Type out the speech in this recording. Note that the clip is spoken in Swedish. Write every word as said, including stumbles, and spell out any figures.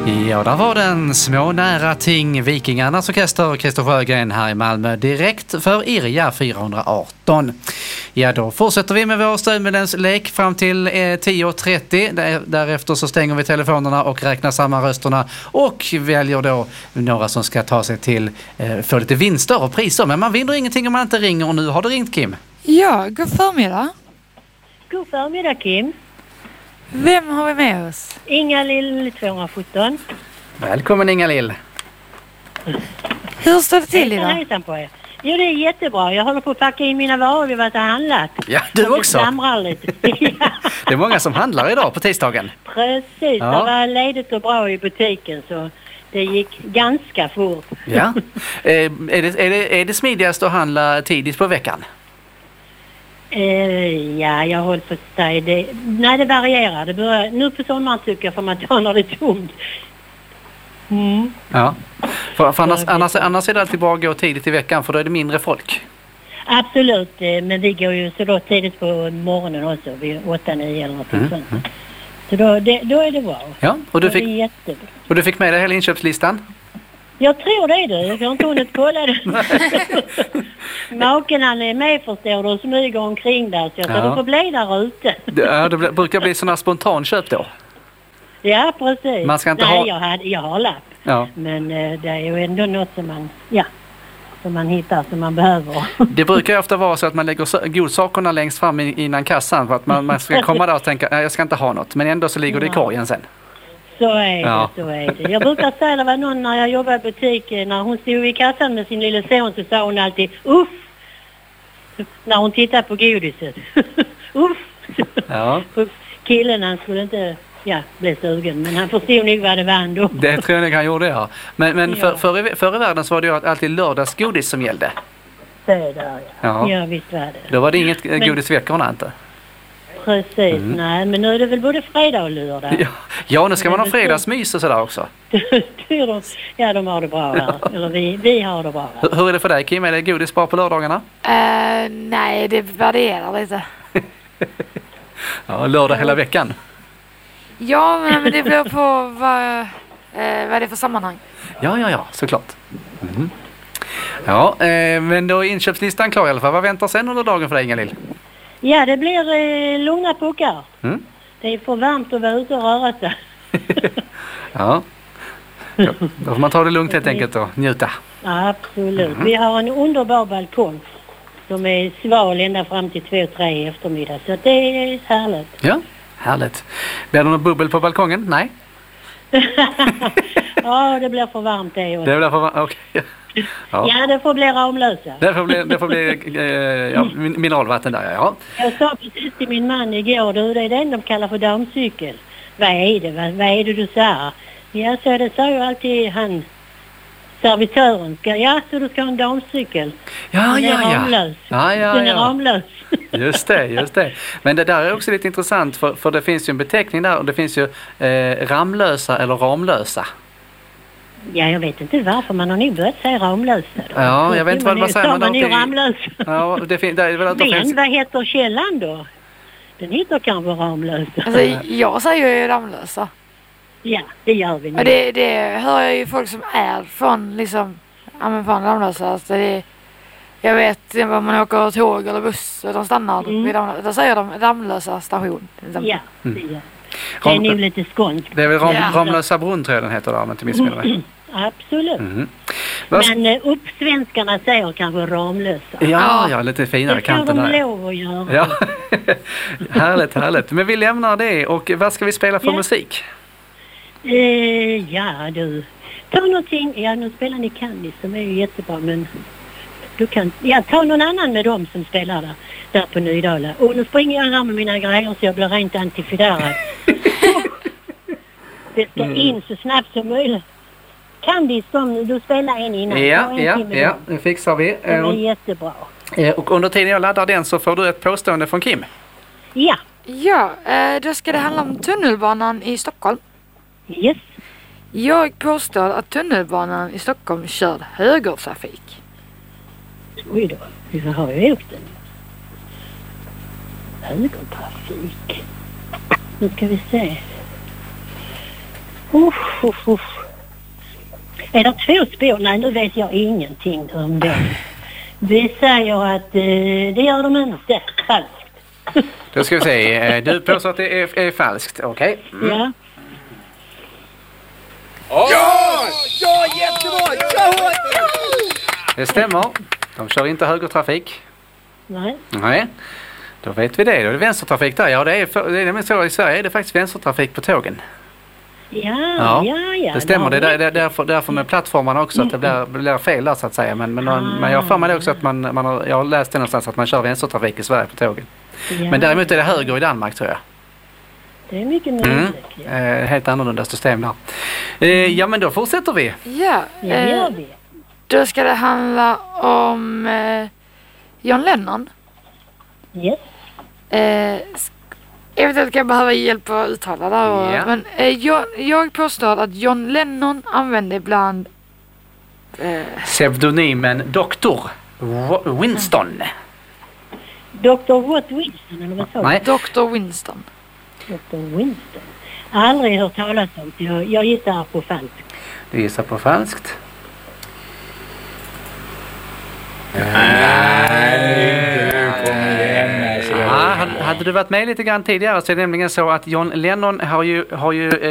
Ja, där var den små nära ting. Vikingarnas orkester, Christopher Sjögren här i Malmö, direkt för Irja fyrahundraarton. Ja, då fortsätter vi med vår stödmedlemslek fram till eh, tio och trettio. Där, därefter så stänger vi telefonerna och räknar samman rösterna och väljer då några som ska ta sig till eh, få lite vinster och priser. Men man vinner ingenting om man inte ringer, och nu har du ringt, Kim. Ja, god förmiddag. God förmiddag, Kim. Vem har vi med oss? Inga-Lill tvåhundrasjutton. Välkommen, Inga-Lill. Hur står det till idag? Hejsan på er. Jo, det är jättebra. Jag håller på att packa in mina varor. Vi har varit och handlat. Ja, du och också. Det flamrar lite. Det är många som handlar idag på tisdagen. Precis. Ja. Det var ledigt och bra i butiken, så det gick ganska fort. Ja. Eh, är, det, är, det, är det smidigast att handla tidigt på veckan? Eh, ja, jag håller på att säga det. Nej, det varierar. Det börjar, nu på sommaren tycker jag, för man tar när det är tomt. Mm. Ja. För, för annars, annars, annars är det alltid bra att gå tidigt i veckan, för då är det mindre folk. Absolut, eh, men vi går ju så då tidigt på morgonen också, vid åtta nio eller något Mm. sånt. Så då, det, då är det bra. Ja, och du, Det är fick, jättebra. och du fick med dig hela inköpslistan? Jag tror det, du. Jag har inte hunnit kolla det. Maken, han är med, förstår du, och smyger omkring där. Så jag tror Ja. du får bli där ute. Ja, det brukar bli sådana spontanköp då. Ja, precis. Man ska inte Nej, ha- jag, hade, jag har lapp. Ja. Men eh, det är ju ändå något som man, ja, som man hittar, som man behöver. Det brukar ju ofta vara så att man lägger so- godsakerna längst fram i- innan kassan, för att man, man ska komma där och tänka, nej, jag ska inte ha något. Men ändå så ligger det i korgen sen. Så är Ja. det, så är det. Jag brukar säga, det var någon när jag jobbade i butik, när hon stod i kassan med sin lilla son, så sa hon alltid uff, när hon tittade på godiset. Uff. Ja. Killen, han skulle inte, ja, bli sugen, men han förstod nog vad det var ändå. Det tror jag han gjorde, ja. Men, men för, Ja. förr, i, förr i världen så var det ju alltid lördagsgodis som gällde. Så är det, ja. Ja. Ja, visst var det. Då var det inget Men- godis veckorna inte. Precis, Mm. nej, men nu är det väl både fredag och lördag. Ja, ja, nu ska man ha Men det- fredagsmys och sådär också. de, ja, de har det bra här. Eller vi, vi har det bra här. Hur, hur är det för dig, Kim? Är det godis bara på lördagarna? Uh, nej, det varierar lite. Ja, lördag hela veckan. Ja, men men det beror på vad, eh, vad det är för sammanhang. Ja, ja, ja, såklart. Mm. Ja, eh, men då är inköpslistan klar i alla fall. Vad väntar sen under dagen för dig, Inga-Lill? Ja, det blir eh, lugna puckar. Mm. Det är för varmt att vara ute och röra sig. Ja. Ja, då får man ta det lugnt helt enkelt och njuta. Absolut. Mm. Vi har en underbar balkong som är sval ända fram till två, tre i eftermiddag. Så det är härligt. Ja, härligt. Blir det någon bubbel på balkongen? Nej. Ja, det blir för varmt det också. Det blir för... Okej. Ja. Ja, det får bli Ramlösa. Det får bli, det får bli eh, ja, min- mineralvatten där, ja. Jag sa precis till min man igår, du, det är den de kallar för damcykel. Vad är det? Vad, vad är det du säger? Ja, så det sa ju alltid han, servitören. Ska, ja, så du ska ha en damcykel. Ja, Den är ja, ja. ramlös. Ja, ja, Den är ja. ramlös. Just det, just det. Men det där är också lite intressant, för, för det finns ju en beteckning där, och det finns ju eh, ramlösa eller ramlösa. Ja, jag vet inte varför man har nog börjat säga ramlösa. Då. Ja, jag vet inte vad man säger, men men man då är kan- ramlös. Ja, det, fin- det är väl att det Men finns... vad heter källan då? Den heter kanske ramlösa. Alltså, jag säger ju ramlösa. Ja, det gör vi nu. Och det, det hör jag ju folk som är från liksom, ja men från Ramlösa. Alltså det, jag vet om man åker tåg eller buss och de stannar Mm. vid Ramlösa. Då säger de Ramlösa station. till exempel. Ja, det Mm. gör det. Det är Ram- nog lite skånskt. Det är väl Ram, Ja. Ramlösa brunn, tror jag den heter där, om jag inte missminner mig. Absolut. Mm. Vad sk- Men eh, uppsvenskarna säger kanske Ramlösa. Ja, ja, lite finare Det får kanten de där. lov att göra. Ja, härligt, härligt. Men vi lämnar det, och vad ska vi spela för Ja. musik? Eh, ja, du. Ta någonting. Ja, nu spelar ni Candy som är ju jättebra, men du kan... Ja, ta någon annan med dem som spelar där, där på Nydala. Och nu springer jag här med mina grejer så jag blir rent antifiderad. Det ska Mm. in så snabbt som möjligt. Candy som du spelar en innan. Ta Ja, en ja, till med ja, dem. det fixar vi. Den Eh, är och, jättebra. eh, och under tiden jag laddar den så får du ett påstående från Kim. Ja, Ja, eh, då ska det handla om tunnelbanan i Stockholm. yes. Jag påstår att tunnelbanan i Stockholm kör högertrafik. Oj då, vi har ju åkt den. Högertrafik. Nu ska vi se. Usch, usch, usch. Är det två spår? Nej, nu vet jag ingenting om det. Vi säger att eh, det gör de inte. Falskt. Då ska vi se. Eh, Du påstår att det är, är falskt. Okej. Okay. Mm. Ja. Ja! Ja, jättebra! Ja! Det stämmer. De kör inte högertrafik. Nej. Nej. Då vet vi det. Då är det vänstertrafik där. Ja, det är, för, det är nämligen så i Sverige är det faktiskt vänstertrafik på tågen. Ja, ja, ja. ja Det stämmer. Det är där, därför, därför med plattformarna också att det blir, blir fel där så att säga. Men, men, ah. men jag har för mig det också att man, man har, jag har läst det någonstans att man kör vänstertrafik i Sverige på tågen. Ja. Men däremot är det höger i Danmark tror jag. Det är mycket möjligt. Mm. Ja. Eh, helt annorlunda system där. Eh, ja, men då fortsätter vi. Ja, Ja, det gör eh, vi. då ska det handla om eh, John Lennon. Yes. Eh, sk- eventuellt kan jag behöva hjälp att uttala det. Och, Ja. Men eh, jag, jag påstår att John Lennon använde ibland eh, Pseudonymen doktor Ro- Winston. doktor Watt Winston, eller vad sa du? Nej. doktor Winston. doktor Winston. Aldrig hört talas om det. Jag, jag gissar på falskt. Du gissar på falskt. Nej, du kommer igen. Ja, hade- hade du varit med lite grann tidigare så är det nämligen så att John Lennon har ju, har ju